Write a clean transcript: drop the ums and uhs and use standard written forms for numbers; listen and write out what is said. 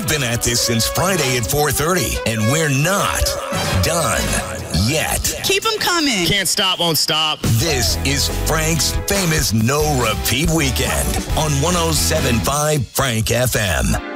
been at this since Friday at 4:30, and we're not done yet. Keep them coming. Can't stop, won't stop. This is Frank's famous no repeat weekend on 107.5 Frank FM.